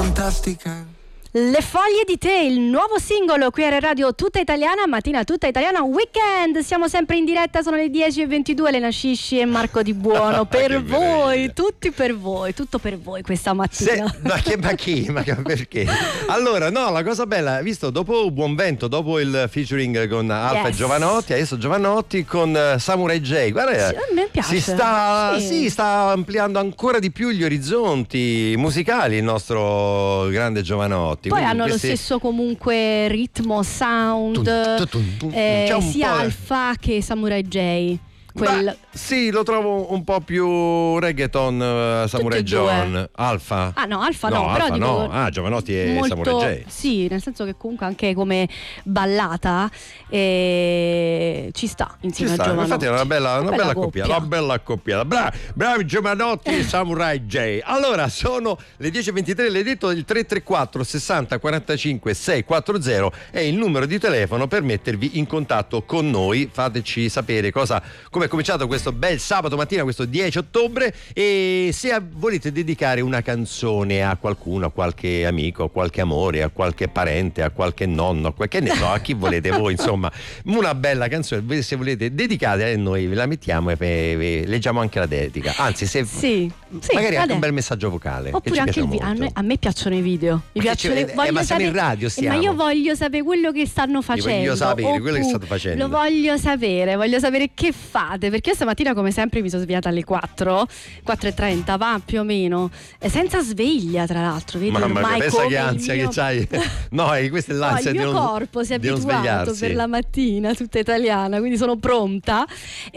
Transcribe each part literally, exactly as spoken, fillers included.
fantastica. Le foglie di tè, il nuovo singolo qui a Radio Tutta Italiana, mattina Tutta Italiana Weekend. Siamo sempre in diretta, sono le dieci e ventidue, Elena Scisci e Marco Di Buono per voi, tutti per voi, tutto per voi questa mattina. Se, ma, che, ma chi? Ma che, perché? Allora, no, la cosa bella, visto, dopo Buon Vento, dopo il featuring con Alfa Yes. e Giovanotti, adesso Giovanotti con uh, Samurai J. Guarda, Sì, a me piace. si sta, Sì. sì, sta ampliando ancora di più gli orizzonti musicali il nostro grande Giovanotti. Poi Quindi hanno questi... lo stesso comunque ritmo, sound, Tum, tum, tum, tum. eh, C'è un sia po'- Alfa che Samurai J. Quel... Beh, sì, lo trovo un po' più reggaeton, uh, Samurai Tutti e due. John. Alfa? Ah no, Alfa no, no, però Alfa dico no. Ah, Giovanotti e molto, Samurai J. sì, nel senso che comunque anche come ballata eh, ci sta Ci insieme sta, a Giovanotti. infatti è una bella, una bella coppia. coppia, una bella accoppiata. Bra- bravi Giovanotti e Samurai J. Allora, sono le dieci e ventitré, l'hai detto, il tre tre quattro sessanta quarantacinque seicentoquaranta è il numero di telefono per mettervi in contatto con noi. Fateci sapere cosa, come è cominciato questo bel sabato mattina, questo dieci ottobre, e se volete dedicare una canzone a qualcuno, a qualche amico, a qualche amore, a qualche parente, a qualche nonno, a qualche ne so, a chi volete voi, insomma, una bella canzone, se volete dedicate e noi ve la mettiamo e ve- ve- leggiamo anche la dedica. Anzi, se Sì, sì, magari anche vabbè. un bel messaggio vocale, che Oppure ci anche piace il vi- a, molto. noi- a me piacciono i video. Mi Ma che piacciono, ci- i- eh, voglio ma siamo in sapere- radio, eh, stiamo. ma io voglio sapere quello che stanno facendo. voglio sapere quello che Oppure- state facendo. Lo voglio sapere, voglio sapere che fate. Perché io stamattina, come sempre, mi sono svegliata alle quattro, quattro e trenta, va più o meno, e senza sveglia, tra l'altro. Vedi, Mamma mia, ormai pensa come che il ansia mio- che c'hai. No, e questa è No, l'ansia il di mio non, corpo si è di non abituato svegliarsi. per la mattina tutta italiana, quindi sono pronta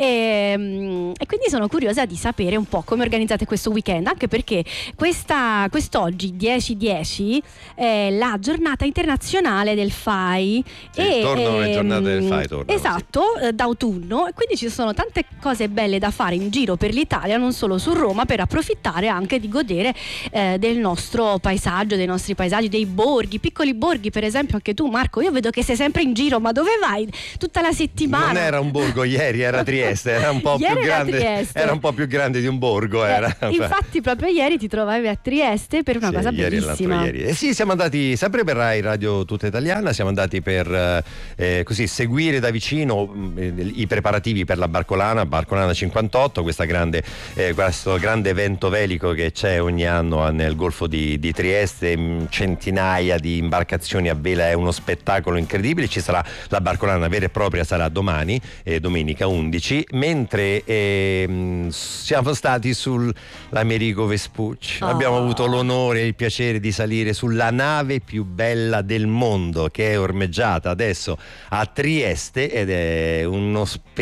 e, mm, e quindi sono curiosa di sapere un po' come organizzate questo weekend, anche perché questa, quest'oggi dieci dieci è la giornata internazionale del F A I. Sì, tornano le giornate del F A I, ehm, tornano, esatto, eh, d'autunno, e quindi ci sono tante cose belle da fare in giro per l'Italia, non solo su Roma, per approfittare anche di godere eh, del nostro paesaggio, dei nostri paesaggi, dei borghi, piccoli borghi. Per esempio anche tu, Marco, io vedo che sei sempre in giro, ma dove vai tutta la settimana? Non era un borgo ieri, era Trieste, era un po' Ieri più era grande. Trieste. Era un po' più grande di un borgo, era. Eh, infatti proprio ieri ti trovavi a Trieste per una Sì, cosa ieri e l'altro bellissima. ieri. Eh sì, siamo andati sempre per Rai Radio Tutta Italiana, siamo andati per eh, così seguire da vicino mh, i preparativi per la Barcolana, Barcolana cinquantotto, questa grande, eh, questo grande evento velico che c'è ogni anno nel Golfo di, di Trieste, mh, centinaia di imbarcazioni a vela, è uno spettacolo incredibile. Ci sarà la Barcolana vera e propria, sarà domani, eh, domenica undici, mentre eh, mh, siamo stati sull'Americo Vespucci. Oh. Abbiamo avuto l'onore e il piacere di salire sulla nave più bella del mondo, che è ormeggiata adesso a Trieste ed è uno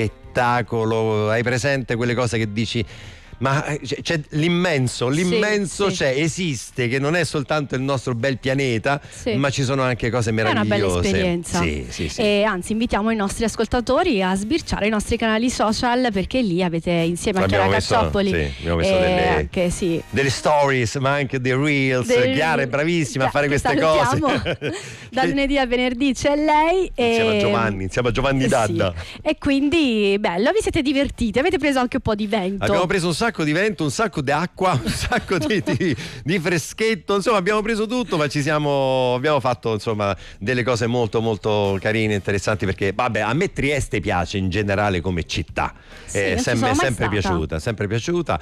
spettacolo. Hai presente quelle cose che dici? Ma c'è, c'è l'immenso, l'immenso sì. c'è, esiste, che non è soltanto il nostro bel pianeta, Sì. ma ci sono anche cose È una meravigliose. bella esperienza. Sì, sì, sì. E anzi invitiamo i nostri ascoltatori a sbirciare i nostri canali social, perché lì avete insieme anche Abbiamo la messo- Cacciopoli sì, abbiamo messo e delle- anche, sì, Delle stories, ma anche dei reels. Del- Chiara è bravissima a fare che queste salutiamo. cose. Da Che- lunedì a venerdì c'è lei e... Insieme a Giovanni, insieme a Giovanni Eh Dadda. sì. E quindi bello, vi siete divertiti, avete preso anche un po' di vento. Abbiamo preso un sacco di vento, un sacco di acqua, un sacco di, di- di freschetto, insomma abbiamo preso tutto, ma ci siamo, abbiamo fatto insomma delle cose molto molto carine, interessanti, perché vabbè, a me Trieste piace in generale come città. Sì, è non ci sem- sono è mai sempre stata. piaciuta, sempre piaciuta.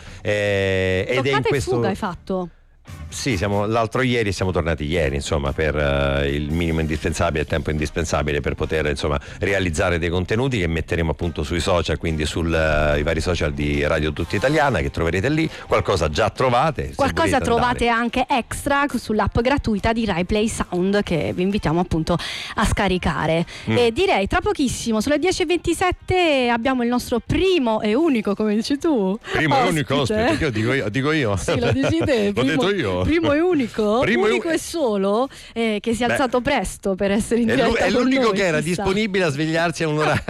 eh, ed è in Toccata e questo. fuga hai fatto? Sì, siamo l'altro ieri, siamo tornati ieri, insomma, per eh, il minimo indispensabile, il tempo indispensabile per poter insomma realizzare dei contenuti che metteremo appunto sui social, quindi sui vari social di Radio Tutta Italiana, che troverete lì. Qualcosa già trovate. se Qualcosa volete trovate andare. anche extra sull'app gratuita di Rai Play Sound, che vi invitiamo appunto a scaricare. Mm. E direi tra pochissimo, sulle dieci e ventisette, abbiamo il nostro primo e unico, come dici tu, Primo e unico ospite, che io dico io, dico io. Sì, lo dici te. L'ho Primo, detto io. primo e unico, Primo e unico u- e solo, eh, che si è Beh, alzato presto per essere in È, diretta lu- è con l'unico noi, che era chissà. disponibile a svegliarsi a un'ora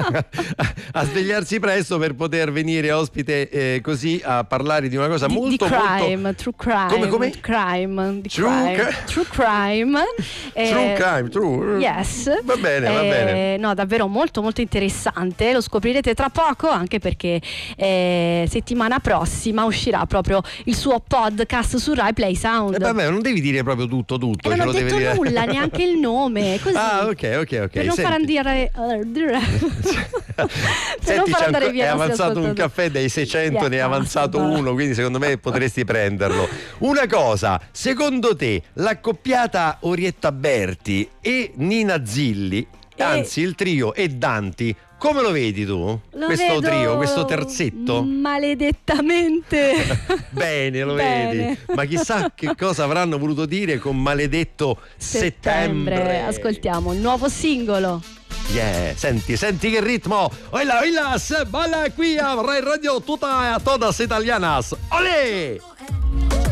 a svegliarsi presto per poter venire ospite eh, così a parlare di una cosa Di, molto di crime, molto true crime, Come, come? crime, di True crime, cri- true crime, eh, True crime, true. Yes. Va bene, va Eh, bene. No, davvero molto molto interessante, lo scoprirete tra poco, anche perché eh, settimana prossima uscirà proprio il suo podcast su Rai Play Sound. Eh, vabbè, non devi dire proprio tutto, tutto. E ce non ho lo detto devi dire. nulla, neanche il nome. Così. Ah, ok, ok, ok. Per non Senti. far andare. per Senti, non far c'è andare anco- via è i nostri avanzato un ascoltatori. caffè dai seicento, Yeah, ne è avanzato basta, uno, quindi secondo me potresti prenderlo. Una cosa, secondo te l'accoppiata Orietta Berti e Nina Zilli, E- anzi il trio e Danti, come lo vedi tu? Lo questo vedo trio, questo terzetto? Maledettamente. Bene, lo Bene. vedi? Ma chissà che cosa avranno voluto dire con maledetto settembre. Settembre. Ascoltiamo il nuovo singolo. Yeah, senti, senti che ritmo. Oila, oila, se balla qui a Rai Radio tutta, todas italianas. Olé!